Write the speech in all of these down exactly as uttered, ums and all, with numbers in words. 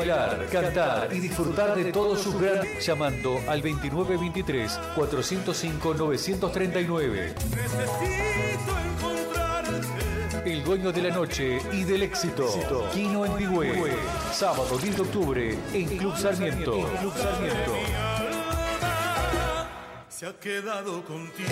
bailar, cantar y disfrutar de todos sus grandes llamando al veintinueve veintitrés cuatrocientos cinco novecientos treinta y nueve. Necesito encontrarte. El dueño de la noche y del éxito, Kino en Pigüé. Sábado diez de octubre en Club Sarmiento. Club Sarmiento. Mi alma se ha quedado contigo.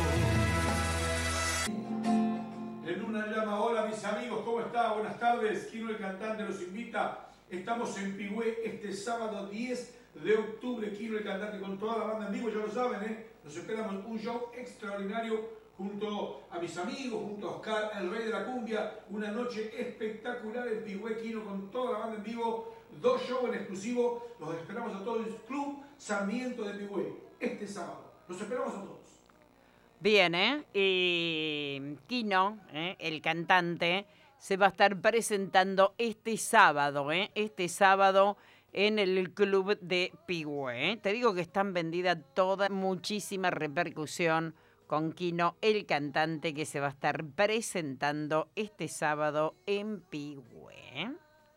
En una llama, hola mis amigos, ¿cómo está? Buenas tardes, Kino el Cantante los invita. Estamos en Pigüé este sábado diez de octubre, Kino el Cantante con toda la banda en vivo, ya lo saben, ¿eh? Nos esperamos un show extraordinario junto a mis amigos, junto a Oscar, el rey de la cumbia, una noche espectacular en Pigüé, Kino con toda la banda en vivo, dos shows en exclusivo, los esperamos a todos, Club Sarmiento de Pigüé, este sábado, los esperamos a todos. Bien, ¿eh? Y Kino, ¿eh? El cantante, se va a estar presentando este sábado, ¿eh? Este sábado en el Club de Pigüé. ¿eh? Te digo que están vendidas toda, muchísima repercusión con Kino, el cantante, que se va a estar presentando este sábado en Pigüé.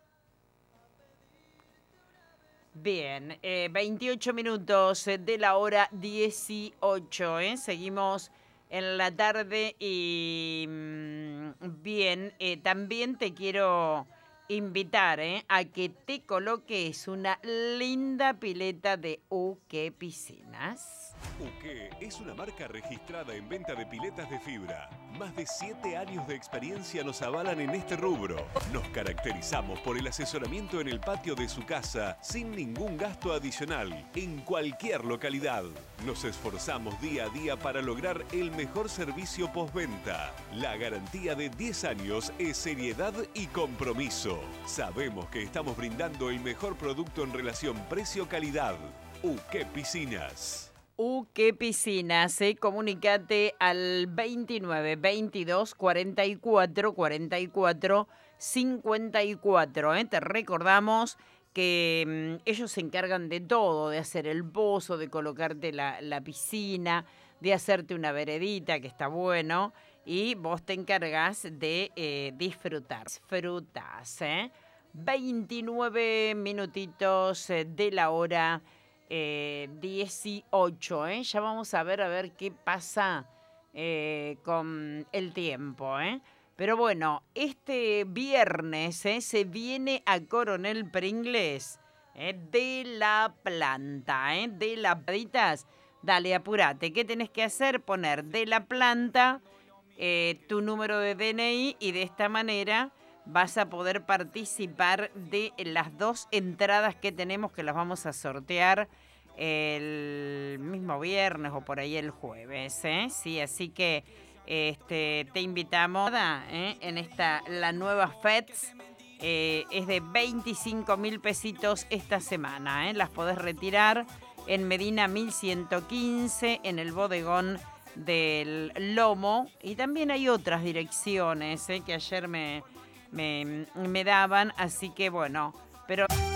Bien, eh, veintiocho minutos de la hora dieciocho, ¿eh? Seguimos en la tarde y mm, bien, eh, también te quiero invitar ¿eh? a que te coloques una linda pileta de Uke Piscinas. Uke es una marca registrada en venta de piletas de fibra. Más de siete años de experiencia nos avalan en este rubro. Nos caracterizamos por el asesoramiento en el patio de su casa sin ningún gasto adicional, en cualquier localidad. Nos esforzamos día a día para lograr el mejor servicio postventa. La garantía de diez años es seriedad y compromiso. Sabemos que estamos brindando el mejor producto en relación precio-calidad. Uke Piscinas. Uke Piscinas, ¿eh? Comunicate al veintinueve veintidós cuarenta y cuatro cuarenta y cuatro cincuenta y cuatro. ¿eh? Te recordamos que mmm, ellos se encargan de todo, de hacer el pozo, de colocarte la, la piscina, de hacerte una veredita, que está bueno, y vos te encargas de eh, disfrutar. Disfrutas, ¿eh? veintinueve minutitos de la hora Eh, dieciocho, ¿eh? Ya vamos a ver a ver qué pasa eh, con el tiempo, ¿eh? Pero bueno, este viernes ¿eh? se viene a Coronel Pringles ¿eh? de la planta, ¿eh? de la pladitas. Dale, apurate. ¿Qué tenés que hacer? Poner de la planta eh, tu número de D N I y de esta manera vas a poder participar de las dos entradas que tenemos, que las vamos a sortear el mismo viernes o por ahí el jueves, ¿eh? Sí, así que este, te invitamos ¿eh? en esta, la nueva F E D S, eh, es de veinticinco mil pesitos esta semana, ¿eh? Las podés retirar en Medina mil ciento quince, en el bodegón del Lomo, y también hay otras direcciones ¿eh? que ayer me... Me, me daban, así que bueno, pero...